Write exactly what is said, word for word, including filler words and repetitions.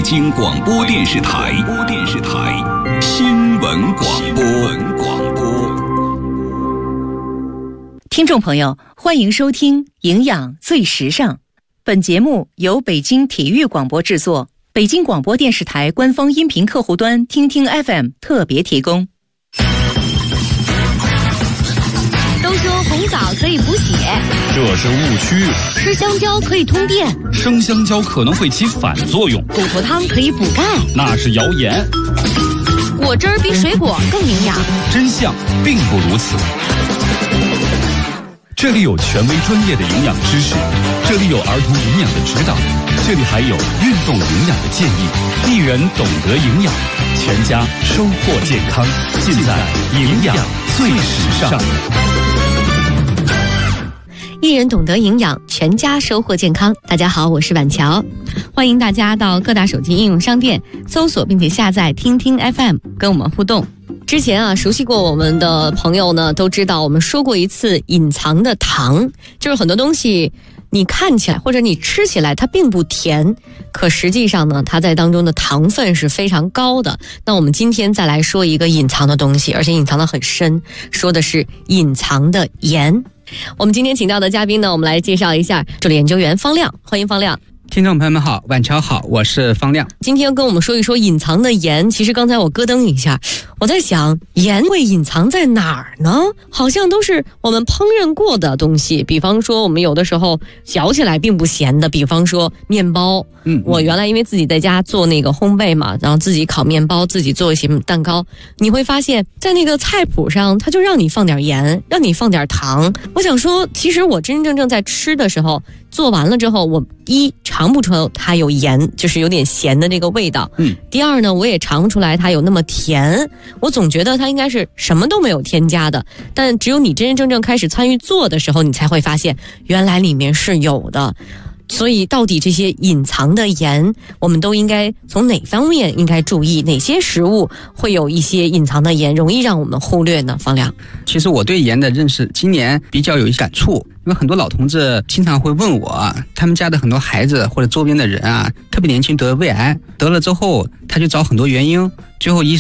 京广播电视台播电视台新闻广播广播。 听众朋友，欢迎收听《营养最时尚》。本节目由北京体育广播制作，北京广播电视台官方音频客户端听听 F M 特别提供。 都说红枣可以补血， 这是误区。 吃香蕉可以通电， 生香蕉可能会起反作用。 骨头汤可以补钙， 那是谣言。 果汁儿比水果更营养， 真相并不如此。这里有权威专业的营养知识，这里有儿童营养的指导，这里还有运动营养的建议。一人懂得营养，全家收获健康，尽在营养最时尚。 一人懂得营养，全家收获健康。大家好，我是婉乔，欢迎大家到各大手机应用商店搜索并且下载听听 F M 跟我们互动。之前啊，熟悉过我们的朋友呢都知道，我们说过一次隐藏的糖，就是很多东西你看起来或者你吃起来它并不甜，可实际上呢它在当中的糖分是非常高的。那我们今天再来说一个隐藏的东西，而且隐藏得很深，说的是隐藏的盐。我们今天请到的嘉宾呢，我们来介绍一下助理研究员方亮，欢迎方亮。 听众朋友们好，晚上好，我是方亮。 今天跟我们说一说隐藏的盐。其实刚才我咯噔一下，我在想盐会隐藏在哪儿呢？好像都是我们烹饪过的东西，比方说我们有的时候嚼起来并不咸的，比方说面包。嗯，我原来因为自己在家做那个烘焙嘛，然后自己烤面包，自己做一些蛋糕，你会发现在那个菜谱上它就让你放点盐，让你放点糖。我想说其实我真真正正在吃的时候，做完了之后，我一尝不出它有盐，就是有点咸的那个味道。嗯。第二呢，我也尝不出来它有那么甜，我总觉得它应该是什么都没有添加的。但只有你真真正正开始参与做的时候，你才会发现原来里面是有的。所以到底这些隐藏的盐，我们都应该从哪方面应该注意？哪些食物会有一些隐藏的盐，容易让我们忽略呢？方亮， 其实我对盐的认识今年比较有一些感触，因为很多老同志经常会问我，他们家的很多孩子或者周边的人啊，特别年轻得胃癌，得了之后他就找很多原因，最后医生